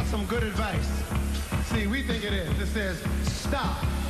got some good advice. See, we think it is. It says, stop.